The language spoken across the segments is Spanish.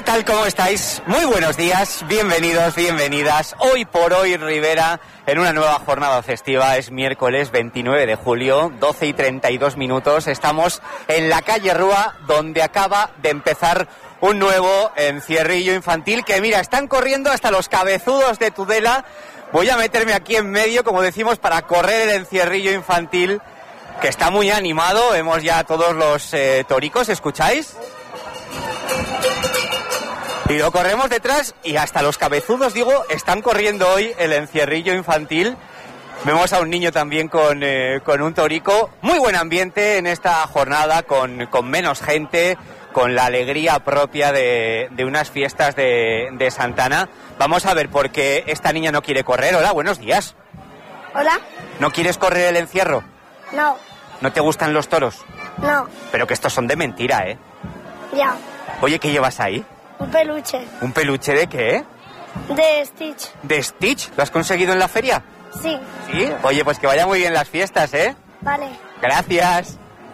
tal? ¿Cómo estáis? Muy buenos días, bienvenidos, bienvenidas. Hoy por hoy, Ribera, en una nueva jornada festiva. Es miércoles 29 de julio, 12:32. Estamos en la calle Rúa, donde acaba de empezar un nuevo encierrillo infantil. Que mira, están corriendo hasta los cabezudos de Tudela. Voy a meterme aquí en medio, como decimos, para correr el encierrillo infantil, que está muy animado. Vemos ya todos los toricos, ¿escucháis? Y lo corremos detrás y hasta los cabezudos, digo, están corriendo hoy el encierrillo infantil. Vemos a un niño también con un torico. Muy buen ambiente en esta jornada, con menos gente, con la alegría propia de unas fiestas de Santana. Vamos a ver por qué esta niña no quiere correr. Hola, buenos días. Hola. ¿No quieres correr el encierro? No. ¿No te gustan los toros? No. Pero que estos son de mentira, ¿eh? Ya. Oye, ¿qué llevas ahí? Un peluche. ¿Un peluche de qué? De Stitch. ¿De Stitch? ¿Lo has conseguido en la feria? Sí. ¿Sí? Oye, pues que vaya muy bien las fiestas, ¿eh? Vale. Gracias.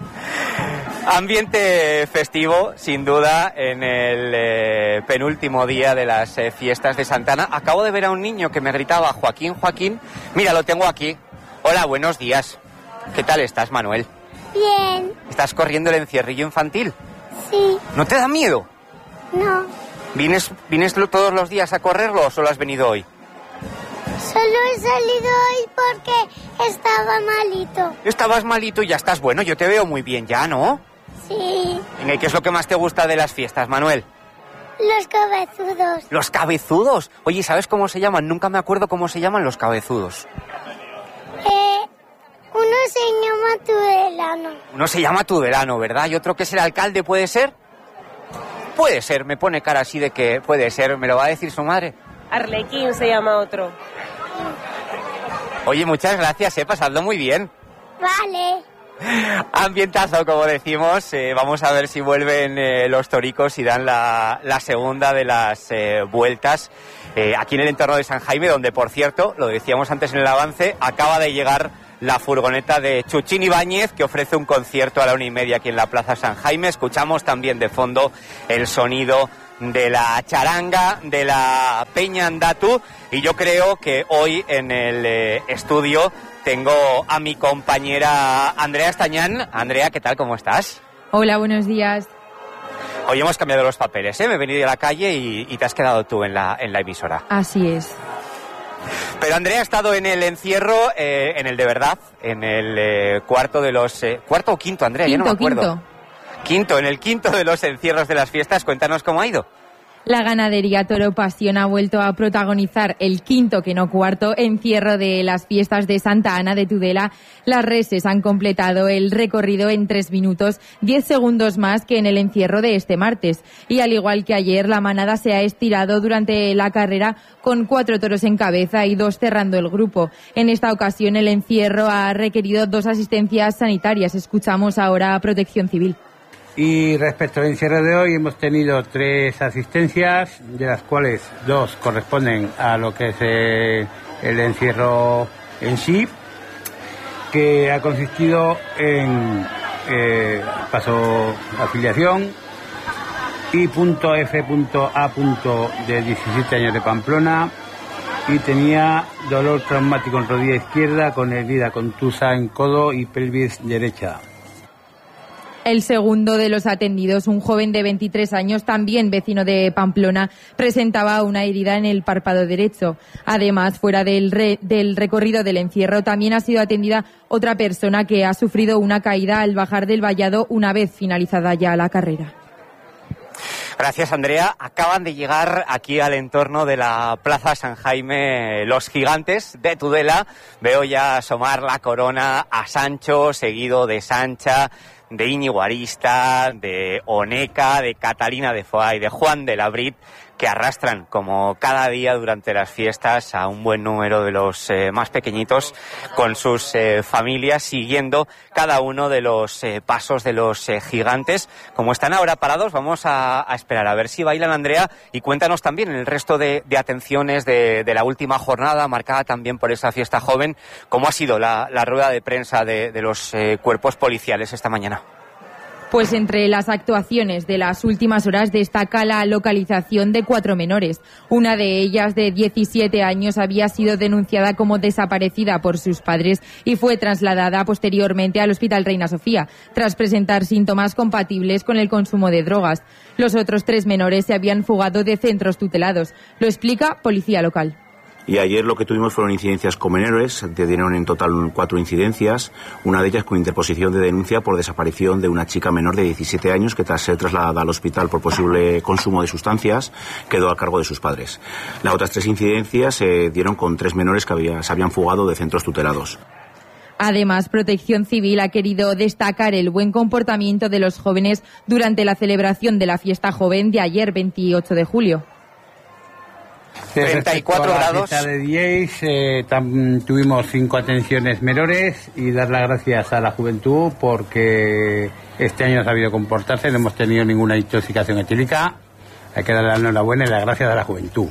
Ambiente festivo, sin duda, en el penúltimo día de las fiestas de Santana. Acabo de ver a un niño que me gritaba, Joaquín, Joaquín. Mira, lo tengo aquí. Hola, buenos días. ¿Qué tal estás, Manuel? Bien. ¿Estás corriendo el encierrillo infantil? Sí. ¿No te da miedo? No. ¿Vienes todos los días a correrlo o solo has venido hoy? Solo he salido hoy porque estaba malito. Estabas malito y ya estás bueno. Yo te veo muy bien ya, ¿no? Sí. Venga, ¿y qué es lo que más te gusta de las fiestas, Manuel? Los cabezudos. ¿Los cabezudos? Oye, ¿sabes cómo se llaman? Nunca me acuerdo cómo se llaman los cabezudos. Uno se llama Tudelano. Uno se llama Tudelano, ¿verdad? ¿Y otro que es el alcalde, puede ser? Puede ser, me pone cara así de que puede ser. ¿Me lo va a decir su madre? Arlequín se llama otro. Oye, muchas gracias, pasadlo muy bien. Vale. Ambientazo, como decimos. Vamos a ver si vuelven los toricos y dan la segunda de las vueltas aquí en el entorno de San Jaime, donde, por cierto, lo decíamos antes en el avance, acaba de llegar la furgoneta de Chuchín Ibáñez, que ofrece un concierto a la 1:30 aquí en la Plaza San Jaime. Escuchamos también de fondo el sonido de la charanga, de la Peña Andatu, y yo creo que hoy en el estudio tengo a mi compañera Andrea Estañán. Andrea, ¿qué tal? ¿Cómo estás? Hola, buenos días. Hoy hemos cambiado los papeles, ¿eh? Me he venido a la calle y te has quedado tú en la emisora. Así es. Pero Andrea ha estado en el encierro, en el de verdad, en el cuarto de los... ¿Cuarto o quinto, Andrea? Ya no me acuerdo. Quinto, en el quinto de los encierros de las fiestas. Cuéntanos cómo ha ido. La ganadería Toro Pasión ha vuelto a protagonizar el quinto, que no cuarto, encierro de las fiestas de Santa Ana de Tudela. Las reses han completado el recorrido en 3 minutos, 10 segundos más que en el encierro de este martes. Y al igual que ayer, la manada se ha estirado durante la carrera con 4 toros en cabeza y 2 cerrando el grupo. En esta ocasión, el encierro ha requerido 2 asistencias sanitarias. Escuchamos ahora a Protección Civil. Y respecto al encierro de hoy, hemos tenido 3 asistencias, de las cuales 2 corresponden a lo que es el encierro en sí, que ha consistido en paso afiliación y .F.A. de 17 años de Pamplona, y tenía dolor traumático en rodilla izquierda con herida contusa en codo y pelvis derecha. El segundo de los atendidos, un joven de 23 años, también vecino de Pamplona, presentaba una herida en el párpado derecho. Además, fuera del recorrido del encierro, también ha sido atendida otra persona que ha sufrido una caída al bajar del vallado una vez finalizada ya la carrera. Gracias, Andrea. Acaban de llegar aquí al entorno de la Plaza San Jaime los gigantes de Tudela. Veo ya asomar la corona a Sancho, seguido de Sancha, de Íñigo Arista, de Oneca, de Catalina de Foix y de Juan de Labrit, que arrastran como cada día durante las fiestas a un buen número de los más pequeñitos con sus familias, siguiendo cada uno de los pasos de los gigantes. Como están ahora parados, vamos a esperar a ver si bailan, Andrea, y cuéntanos también el resto de atenciones de la última jornada, marcada también por esa fiesta joven. ¿Cómo ha sido la rueda de prensa de los cuerpos policiales esta mañana? Pues entre las actuaciones de las últimas horas destaca la localización de 4 menores. Una de ellas, de 17 años, había sido denunciada como desaparecida por sus padres y fue trasladada posteriormente al Hospital Reina Sofía, tras presentar síntomas compatibles con el consumo de drogas. Los otros 3 menores se habían fugado de centros tutelados. Lo explica Policía Local. Y ayer lo que tuvimos fueron incidencias con menores, se dieron en total 4 incidencias, una de ellas con interposición de denuncia por desaparición de una chica menor de 17 años que tras ser trasladada al hospital por posible consumo de sustancias quedó a cargo de sus padres. Las otras 3 incidencias se dieron con 3 menores que se habían fugado de centros tutelados. Además, Protección Civil ha querido destacar el buen comportamiento de los jóvenes durante la celebración de la fiesta joven de ayer, 28 de julio. 34 grados. La fiesta de Diez, tuvimos 5 atenciones menores y dar las gracias a la juventud porque este año ha sabido comportarse, no hemos tenido ninguna intoxicación etílica. Hay que darle la enhorabuena y las gracias a la juventud.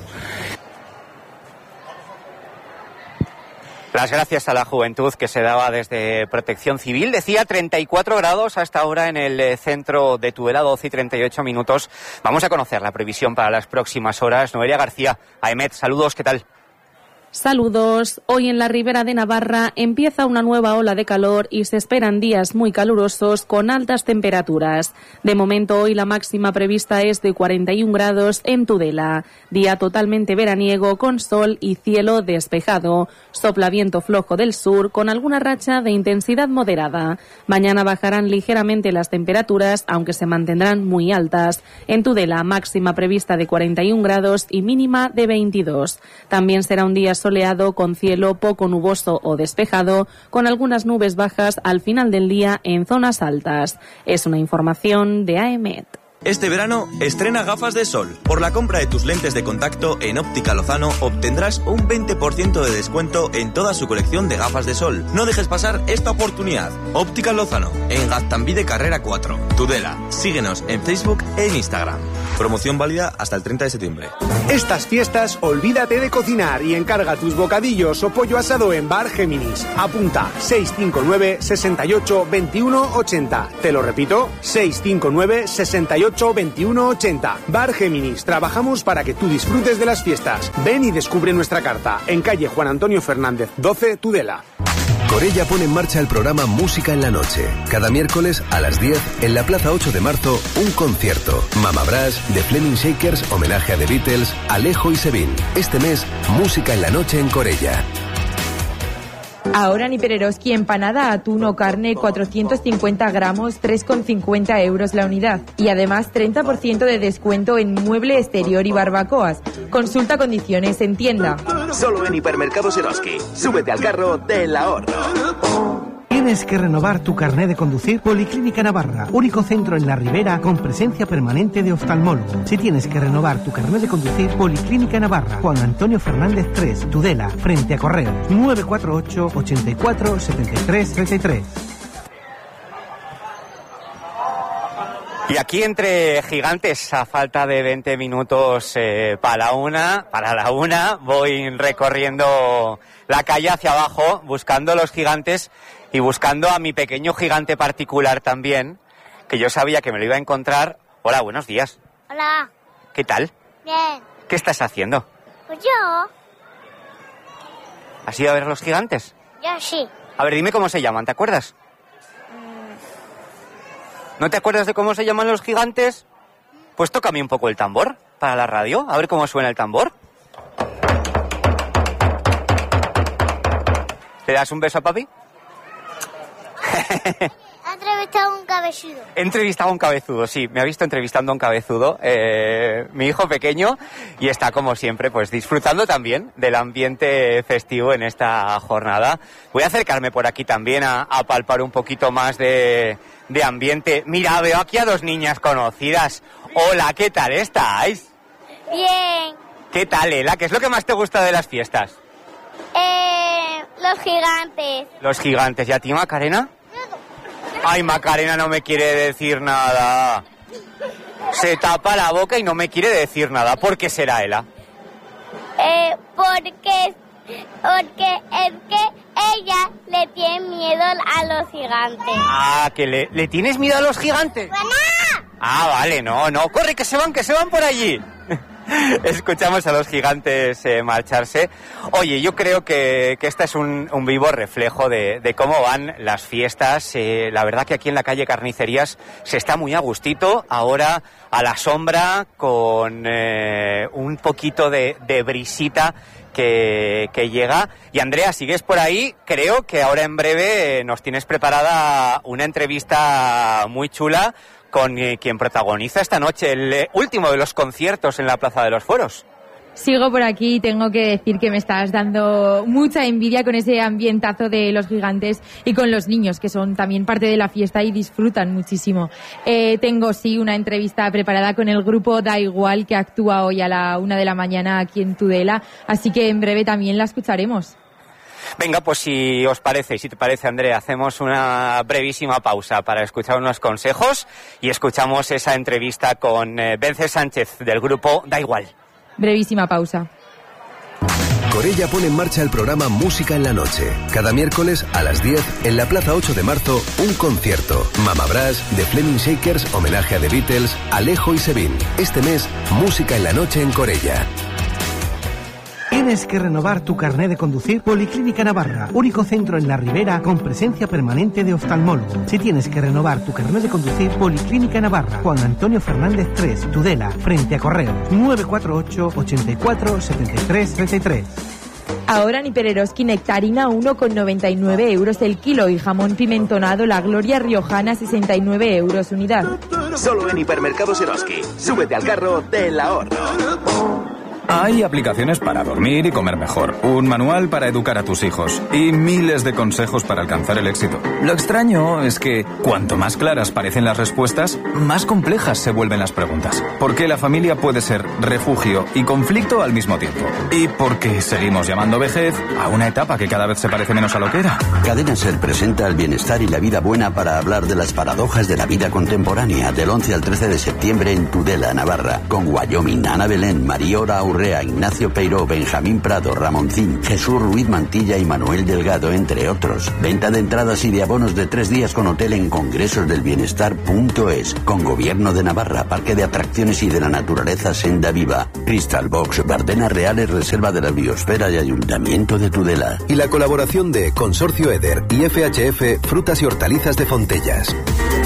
Las gracias a la juventud que se daba desde Protección Civil. Decía 34 grados hasta ahora en el centro de Tudela, 12 y 38 minutos. Vamos a conocer la previsión para las próximas horas. Noelia García, AEMET, saludos, ¿qué tal? Saludos. Hoy en la Ribera de Navarra empieza una nueva ola de calor y se esperan días muy calurosos con altas temperaturas. De momento hoy la máxima prevista es de 41 grados en Tudela. Día totalmente veraniego con sol y cielo despejado. Sopla viento flojo del sur con alguna racha de intensidad moderada. Mañana bajarán ligeramente las temperaturas, aunque se mantendrán muy altas. En Tudela máxima prevista de 41 grados y mínima de 22. También será un día soleado con cielo poco nuboso o despejado, con algunas nubes bajas al final del día en zonas altas. Es una información de AEMET. Este verano estrena gafas de sol. Por la compra de tus lentes de contacto en Óptica Lozano obtendrás un 20% de descuento en toda su colección de gafas de sol. No dejes pasar esta oportunidad. Óptica Lozano, en Gaztambide Carrera 4, Tudela. Síguenos en Facebook e en Instagram. Promoción válida hasta el 30 de septiembre. Estas fiestas, olvídate de cocinar y encarga tus bocadillos o pollo asado en Bar Géminis. Apunta 659 68 21 80. Te lo repito, 659 68 21 80. Bar Géminis. Trabajamos para que tú disfrutes de las fiestas. Ven y descubre nuestra carta en calle Juan Antonio Fernández 12, Tudela. Corella pone en marcha el programa Música en la Noche. Cada miércoles a las 10 en la Plaza 8 de Marzo, un concierto. Mama Brass, The Flaming Shakers, homenaje a The Beatles, Alejo y Sevin. Este mes, Música en la Noche en Corella. Ahora en Hipereroski, empanada, atún o carne, 450 gramos, 3,50 euros la unidad. Y además 30% de descuento en mueble exterior y barbacoas. Consulta condiciones en tienda. Solo en Hipermercados Eroski. Súbete al carro del ahorro. ¿Tienes que renovar tu carné de conducir? Policlínica Navarra, único centro en la Ribera con presencia permanente de oftalmólogo. Si tienes que renovar tu carné de conducir, Policlínica Navarra, Juan Antonio Fernández 3, Tudela, frente a Correos, 948 84 73 33. Y aquí entre gigantes, a falta de 20 minutos para la una, voy recorriendo la calle hacia abajo, buscando los gigantes y buscando a mi pequeño gigante particular también, que yo sabía que me lo iba a encontrar. Hola, buenos días. Hola. ¿Qué tal? Bien. ¿Qué estás haciendo? Pues yo. ¿Has ido a ver a los gigantes? Yo sí. A ver, dime cómo se llaman, ¿te acuerdas? ¿No te acuerdas de cómo se llaman los gigantes? Pues tócame un poco el tambor para la radio, a ver cómo suena el tambor. ¿Le das un beso a papi? Ha entrevistado a un cabezudo. He entrevistado a un cabezudo, sí, me ha visto entrevistando a un cabezudo, mi hijo pequeño, y está como siempre pues disfrutando también del ambiente festivo en esta jornada. Voy a acercarme por aquí también a palpar un poquito más de ambiente. Mira, veo aquí a 2 niñas conocidas. Hola, ¿qué tal estáis? Bien. ¿Qué tal, Ela? ¿Qué es lo que más te gusta de las fiestas? Los gigantes. Los gigantes. ¿Y a ti, Macarena? Ay, Macarena no me quiere decir nada. Se tapa la boca y no me quiere decir nada. ¿Por qué será, Ela? Porque es que ella le tiene miedo a los gigantes. Ah, que le tienes miedo a los gigantes. ¡Bueno! Ah, vale, no, corre, que se van por allí. Escuchamos a los gigantes marcharse. Oye, yo creo que este es un vivo reflejo de cómo van las fiestas. La verdad que aquí en la calle Carnicerías se está muy a gustito, ahora a la sombra, con un poquito de brisita que llega. Y Andrea, sigues por ahí. Creo que ahora en breve nos tienes preparada una entrevista muy chula con quien protagoniza esta noche el último de los conciertos en la Plaza de los Fueros. Sigo por aquí y tengo que decir que me estás dando mucha envidia con ese ambientazo de los gigantes y con los niños, que son también parte de la fiesta y disfrutan muchísimo. Tengo, sí, una entrevista preparada con el grupo Da Igual, que actúa hoy a la 1 de la mañana aquí en Tudela, así que en breve también la escucharemos. Venga, pues si os parece, y si te parece, Andrea, hacemos una brevísima pausa para escuchar unos consejos y escuchamos esa entrevista con Bence Sánchez del grupo Da Igual. Brevísima pausa. Corella pone en marcha el programa Música en la Noche. Cada miércoles a las 10 en la Plaza 8 de Marzo, un concierto. Mama Brass, The Flaming Shakers, homenaje a The Beatles, Alejo y Sebin. Este mes, Música en la Noche en Corella. ¿Tienes que renovar tu carné de conducir? Policlínica Navarra, único centro en la Ribera con presencia permanente de oftalmólogo. Si tienes que renovar tu carné de conducir, Policlínica Navarra, Juan Antonio Fernández 3, Tudela, frente a Correos, 948 84 73 33. Ahora en Hipereroski nectarina 1,99 euros el kilo y jamón pimentonado La Gloria Riojana 69 euros unidad. Solo en Hipermercados Eroski. Súbete al carro del ahorro. Hay aplicaciones para dormir y comer mejor, un manual para educar a tus hijos y miles de consejos para alcanzar el éxito. Lo extraño es que cuanto más claras parecen las respuestas, más complejas se vuelven las preguntas. ¿Por qué la familia puede ser refugio y conflicto al mismo tiempo? ¿Y por qué seguimos llamando vejez a una etapa que cada vez se parece menos a lo que era? Cadena Ser presenta el bienestar y la vida buena para hablar de las paradojas de la vida contemporánea, del 11 al 13 de septiembre en Tudela, Navarra, con Wyoming, Ana Belén, Mariora Urrea, Ignacio Peiró, Benjamín Prado, Ramoncín, Jesús Ruiz Mantilla y Manuel Delgado, entre otros. Venta de entradas y de abonos de 3 días con hotel en congresosdelbienestar.es, con Gobierno de Navarra, Parque de Atracciones y de la Naturaleza Senda Viva, Crystal Box, Bardenas Reales, Reserva de la Biosfera y Ayuntamiento de Tudela. Y la colaboración de Consorcio Eder y FHF Frutas y Hortalizas de Fontellas.